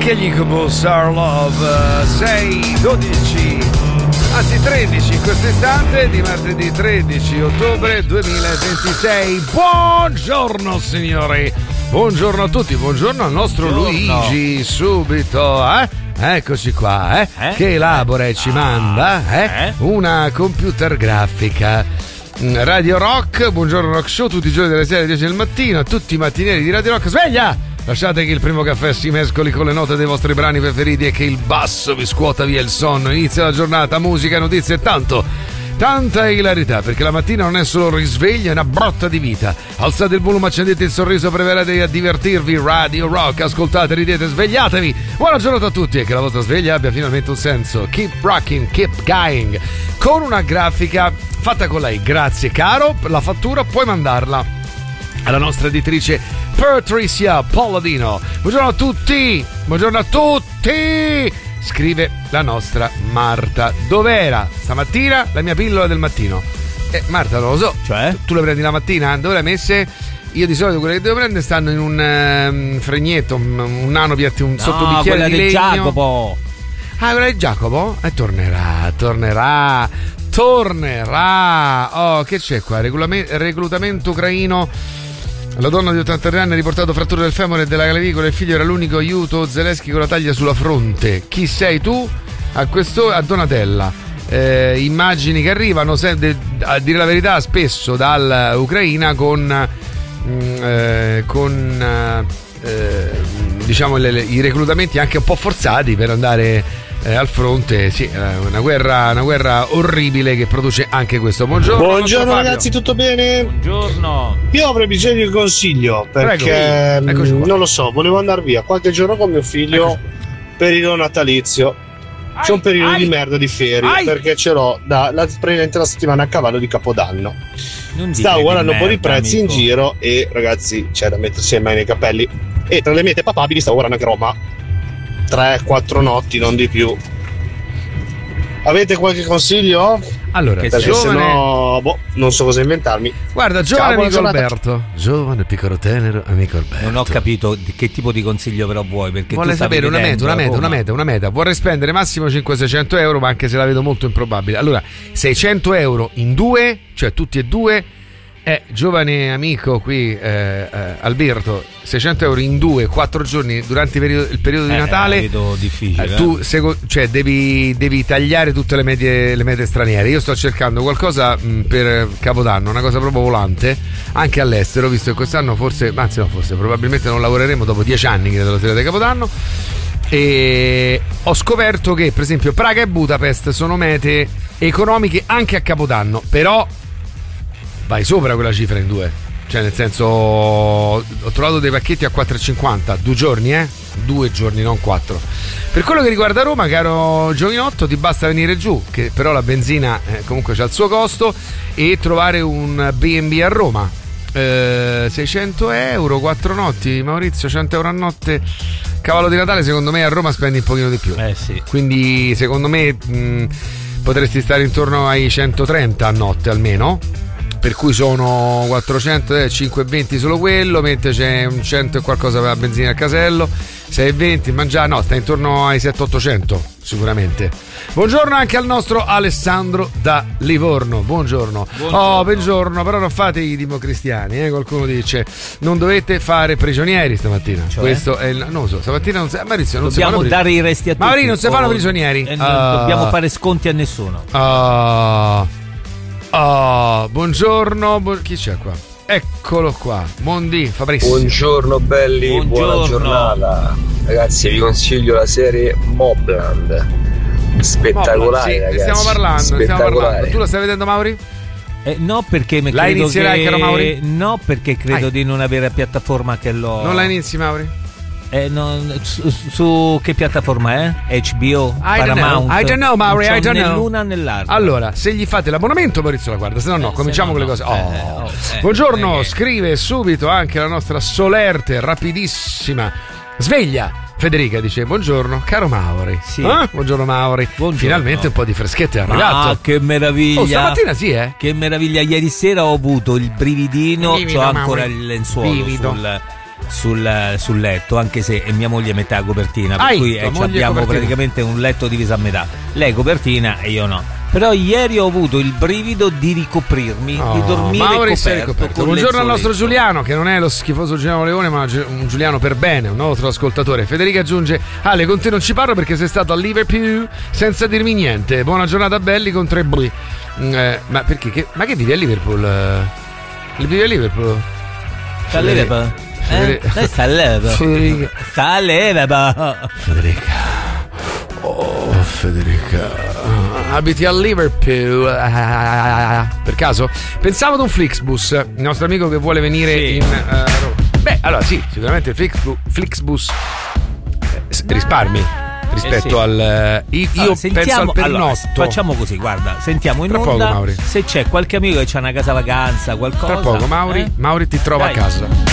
Anche gli Incubus Our Love, 6, 12, anzi 13 in questo istante di martedì 13 ottobre 2026. Buongiorno signori, buongiorno a tutti, buongiorno al nostro Luigi, subito, eccoci qua, che elabora e ci manda una computer grafica. Radio Rock, buongiorno Rock Show, tutti i giorni dalle 6 alle 10 del mattino, tutti i mattinieri di Radio Rock, sveglia! Lasciate che il primo caffè si mescoli con le note dei vostri brani preferiti e che il basso vi scuota via il sonno. Inizia la giornata, musica, notizie e tanta ilarità, perché la mattina non è solo risveglio, è una botta di vita. Alzate il volume, accendete il sorriso, preveratevi a divertirvi. Radio Rock, ascoltate, ridete, svegliatevi. Buona giornata a tutti e che la vostra sveglia abbia finalmente un senso. Keep rocking, keep going. Con una grafica fatta con lei. Grazie caro, la fattura puoi mandarla alla nostra editrice Patricia Polladino. Buongiorno a tutti, buongiorno a tutti. Scrive la nostra Marta. Dov'era stamattina la mia pillola del mattino? Marta, non lo so. Cioè? Tu le prendi la mattina? Dove le hai messe? Io di solito quelle che devo prendere stanno in un fregnetto, un nano piatti, un sottobicchiere di legno. Jacopo. Ah, quella di Jacopo? Tornerà. Oh, che c'è qua? Reclutamento ucraino. La donna di 83 anni ha riportato fratture del femore e della clavicola. Il figlio era l'unico aiuto. Zelensky con la taglia sulla fronte. Chi sei tu? A Donatella. Immagini che arrivano, a dire la verità, spesso dall'Ucraina con diciamo i reclutamenti anche un po' forzati per andare al fronte. Sì, una guerra orribile che produce anche questo. Buongiorno ragazzi, tutto bene? Buongiorno. Io avrei bisogno di un consiglio perché non lo so, volevo andare via qualche giorno con mio figlio per il natalizio. C'è un periodo di merda di ferie perché ce l'ho praticamente la settimana a cavallo di Capodanno. Stavo guardando un po' di prezzi in giro e ragazzi c'è da mettersi le mani nei capelli. E tra le mete papabili stavo guardando anche Roma 3-4 notti, non di più. Avete qualche consiglio? Allora, perché sennò non so cosa inventarmi. Guarda, giovane amico Alberto, giovane piccolo tenero amico Alberto. Non ho capito che tipo di consiglio però vuoi, perché vuole sapere una meta. Vorrei spendere massimo 500-600 euro, ma anche se la vedo molto improbabile. Allora, 600 euro in due, cioè tutti e due. Giovane amico qui, Alberto, 600 euro in 2-4 giorni durante il periodo di Natale. Vedo difficile. Tu devi tagliare tutte le mete straniere. Io sto cercando qualcosa per Capodanno, una cosa proprio volante, anche all'estero, visto che quest'anno probabilmente non lavoreremo dopo 10 anni della sera di Capodanno. E ho scoperto che per esempio Praga e Budapest sono mete economiche anche a Capodanno, però vai sopra quella cifra in due, cioè nel senso ho trovato dei pacchetti a 4,50 2 giorni, 2 giorni, non 4. Per quello che riguarda Roma, caro giovinotto, ti basta venire giù, che però la benzina comunque c'ha il suo costo, e trovare un B&B a Roma. 600 euro 4 notti, Maurizio, 100 euro a notte, cavallo di Natale. Secondo me a Roma spendi un pochino di più, sì. Quindi secondo me potresti stare intorno ai 130 a notte almeno, per cui sono 400, 5,20 solo quello, mentre c'è un 100 e qualcosa per la benzina al casello, 6,20, mangiare, no, sta intorno ai 700-800 sicuramente. Buongiorno anche al nostro Alessandro da Livorno. Buongiorno. Buongiorno, però non fate i democristiani, qualcuno dice. Non dovete fare prigionieri stamattina. Cioè? Questo è non lo so, stamattina non si, Maurizio, non dobbiamo si dare i resti a tutti. Maurizio, non si fanno prigionieri. Non dobbiamo fare sconti a nessuno. Buongiorno, chi c'è qua? Eccolo qua, Mondi, Fabrizio. Buongiorno belli, buona giornata. Ragazzi, vi consiglio la serie Mobland. Spettacolare, ragazzi. Stiamo parlando. Tu la stai vedendo, Mauri? No, perché la inizierai, caro Mauri? No, perché credo di non avere piattaforma che lo. Non la inizi, Mauri? Su che piattaforma è? HBO? Paramount? I don't know, Mauri, I don't know. Né l'una né l'altra. Allora, se gli fate l'abbonamento, Maurizio la guarda, se no cominciamo con le cose. Buongiorno, scrive subito anche la nostra solerte, rapidissima sveglia Federica, dice buongiorno caro Mauri. Sì. Buongiorno Mauri. Buongiorno. Finalmente un po' di freschetto è arrivato. Ah, che meraviglia. Stamattina sì, Che meraviglia. Ieri sera ho avuto il brividino, c'ho ancora il lenzuolo sul letto, anche se è mia moglie metà copertina, per cui abbiamo praticamente un letto diviso a metà, lei copertina e io no. Però ieri ho avuto il brivido di ricoprirmi, di dormire coperto. Buongiorno al nostro Giuliano, che non è lo schifoso Giuliano Leone, ma un Giuliano per bene, un nostro ascoltatore. Federica aggiunge: Ale, con te non ci parlo perché sei stato a Liverpool senza dirmi niente. Buona giornata belli con 3 bri. Ma perché? Ma che vivi a Liverpool? Vivi a Liverpool? Sta a Liverpool? Sta a Liverpool. Sta a Liverpool. Federica, abiti a Liverpool per caso? Pensavo ad un Flixbus, il nostro amico che vuole venire in Roma. Allora sì, sicuramente Flixbus risparmi rispetto al io penso al pernotto. Facciamo così, guarda, sentiamo in onda se c'è qualche amico che c'ha una casa vacanza, qualcosa. Tra poco Mauri ti trova a casa.